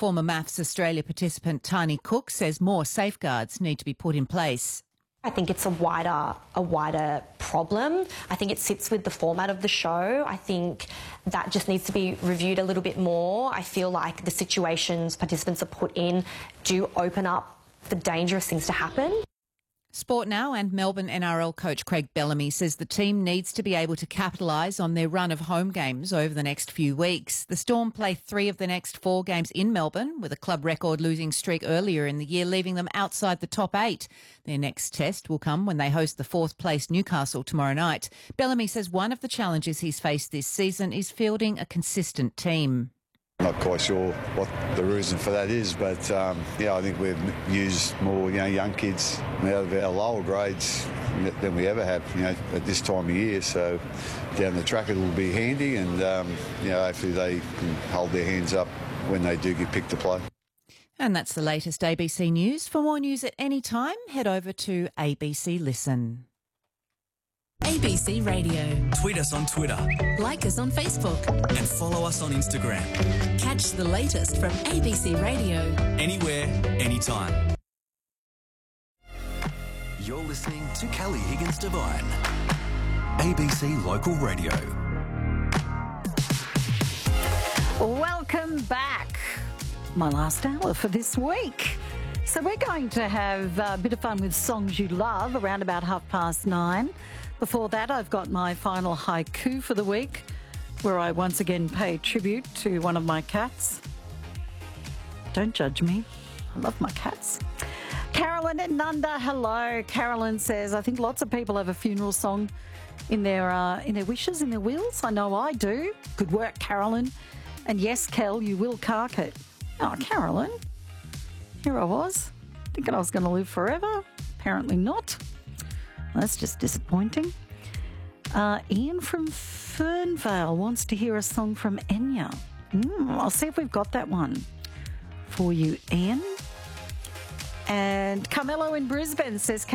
Former Maths Australia participant Tani Cook says more safeguards need to be put in place. I think it's a wider problem. I think it sits with the format of the show. I think that just needs to be reviewed a little bit more. I feel like the situations participants are put in do open up for dangerous things to happen. Sport Now and Melbourne NRL coach Craig Bellamy says the team needs to be able to capitalise on their run of home games over the next few weeks. The Storm play 3 of the next 4 games in Melbourne, with a club record losing streak earlier in the year, leaving them outside the top 8. Their next test will come when they host the 4th place Newcastle tomorrow night. Bellamy says one of the challenges he's faced this season is fielding a consistent team. Not quite sure what the reason for that is, but I think we've used more young kids out of our lower grades than we ever have at this time of year. So down the track it will be handy, and hopefully they can hold their hands up when they do get picked to play. And that's the latest ABC News. For more news at any time, head over to ABC Listen. ABC Radio. Tweet us on Twitter. Like us on Facebook. And follow us on Instagram. Catch the latest from ABC Radio. Anywhere, anytime. You're listening to Kelly Higgins Devine. ABC Local Radio. Welcome back. My last hour for this week. So we're going to have a bit of fun with songs you love around about 9:30. Before that, I've got my final haiku for the week, where I once again pay tribute to one of my cats. Don't judge me. I love my cats. Carolyn and Nunda, hello. Carolyn says, I think lots of people have a funeral song in their wishes, in their wills. I know I do. Good work, Carolyn. And yes, Kel, you will cark it. Oh, Carolyn. Here I was, thinking I was going to live forever. Apparently not. That's just disappointing. Ian from Fernvale wants to hear a song from Enya. I'll see if we've got that one for you, Ian. And Carmelo in Brisbane says,